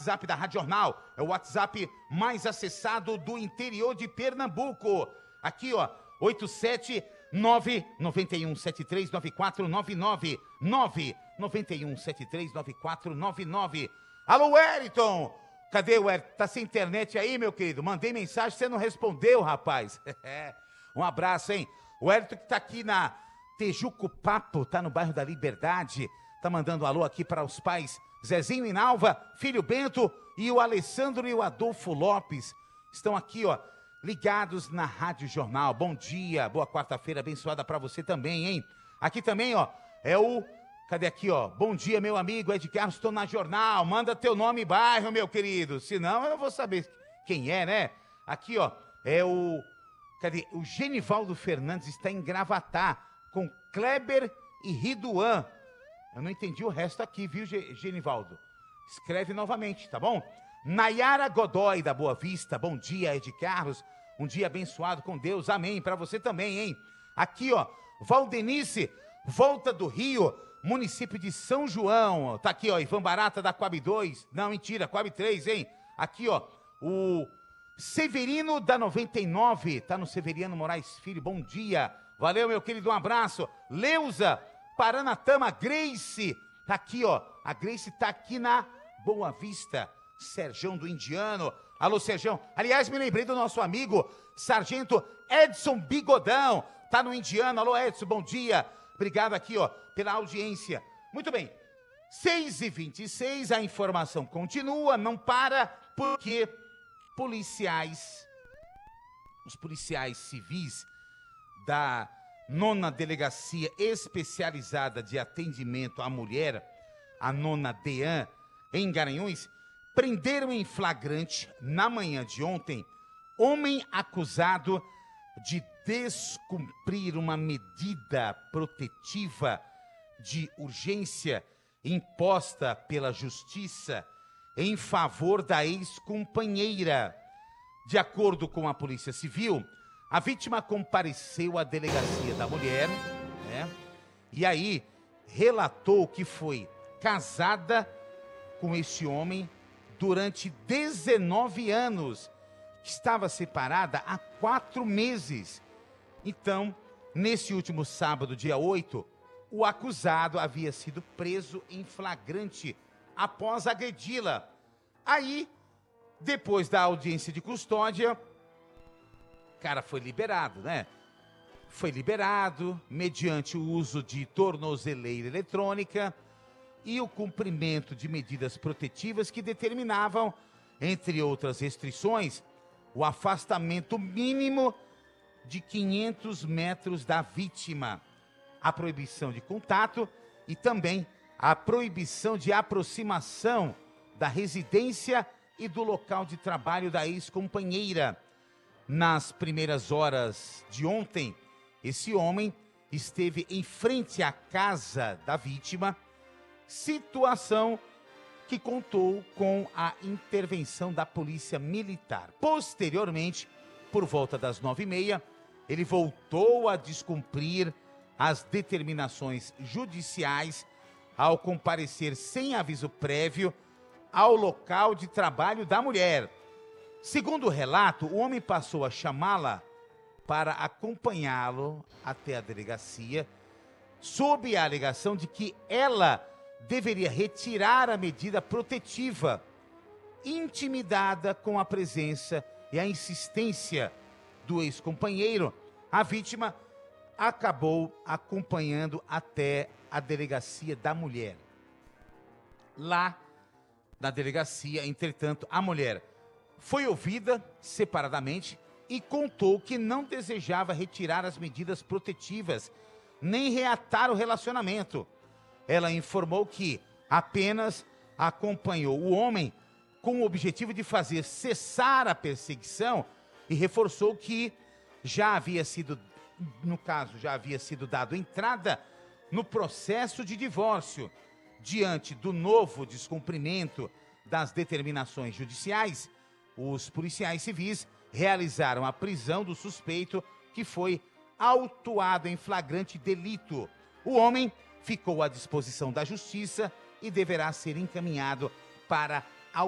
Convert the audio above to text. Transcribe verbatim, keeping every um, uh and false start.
WhatsApp da Rádio Jornal. É o WhatsApp mais acessado do interior de Pernambuco. Aqui, ó, oito sete nove nove um sete três nove quatro nove nove, nove nove um sete três nove quatro nove nove. Alô, Wellington! Cadê o Wellington? Tá sem internet aí, meu querido? Mandei mensagem, você não respondeu, rapaz. Um abraço, hein? O Wellington que tá aqui na Tejuco Papo, tá no bairro da Liberdade. Tá mandando um alô aqui para os pais Zezinho e Nalva, filho Bento e o Alessandro e o Adolfo Lopes. Estão aqui, ó, ligados na Rádio Jornal. Bom dia, boa quarta-feira abençoada para você também, hein? Aqui também, ó, é o... Cadê aqui, ó? Bom dia, meu amigo Ed Carlos, estou na Jornal. Manda teu nome e bairro, meu querido. Senão eu vou saber quem é, né? Aqui, ó, é o... Cadê? O Genivaldo Fernandes está em Gravatá, com Kleber e Riduan. Eu não entendi o resto aqui, viu, Genivaldo? Escreve novamente, tá bom? Nayara Godoy, da Boa Vista. Bom dia, Ed Carlos. Um dia abençoado com Deus. Amém. Para você também, hein? Aqui, ó, Valdenice, Volta do Rio, município de São João. Tá aqui, ó, Ivan Barata da Coab dois. Não, mentira, Coab três, hein? Aqui, ó, o Severino da noventa e nove. Tá no Severiano Moraes Filho. Bom dia. Valeu, meu querido, um abraço. Leusa, Paranatama, Grace. Tá aqui, ó. A Grace tá aqui na Boa Vista. Serjão do Indiano. Alô, Serjão. Aliás, me lembrei do nosso amigo, Sargento Edson Bigodão. Tá no Indiano. Alô, Edson, bom dia. Obrigado aqui, ó, pela audiência. Muito bem. seis e vinte e seis, a informação continua, não para, porque policiais, os policiais civis da nona Delegacia Especializada de Atendimento à Mulher, a nona DEAN, em Garanhuns, prenderam em flagrante, na manhã de ontem, homem acusado de descumprir uma medida protetiva de urgência imposta pela Justiça em favor da ex-companheira. De acordo com a Polícia Civil, a vítima compareceu à Delegacia da Mulher, né, e aí relatou que foi casada com esse homem durante dezenove anos, que estava separada há quatro meses. Então, nesse último sábado, dia oito, o acusado havia sido preso em flagrante após agredi-la. Aí, depois da audiência de custódia, o cara foi liberado, né? Foi liberado mediante o uso de tornozeleira eletrônica e o cumprimento de medidas protetivas que determinavam, entre outras restrições, o afastamento mínimo de quinhentos metros da vítima, a proibição de contato e também a proibição de aproximação da residência e do local de trabalho da ex-companheira. Nas primeiras horas de ontem, esse homem esteve em frente à casa da vítima, situação que contou com a intervenção da Polícia Militar. Posteriormente, por volta das nove e meia, ele voltou a descumprir as determinações judiciais ao comparecer sem aviso prévio ao local de trabalho da mulher. Segundo o relato, o homem passou a chamá-la para acompanhá-lo até a delegacia, sob a alegação de que ela deveria retirar a medida protetiva. Intimidada com a presença e a insistência do ex-companheiro, a vítima acabou acompanhando até a Delegacia da Mulher. Lá, na delegacia, entretanto, a mulher foi ouvida separadamente e contou que não desejava retirar as medidas protetivas, nem reatar o relacionamento. Ela informou que apenas acompanhou o homem com o objetivo de fazer cessar a perseguição e reforçou que já havia sido, no caso, já havia sido dado entrada no processo de divórcio. Diante do novo descumprimento das determinações judiciais, os policiais civis realizaram a prisão do suspeito, que foi autuado em flagrante delito. O homem ficou à disposição da justiça e deverá ser encaminhado para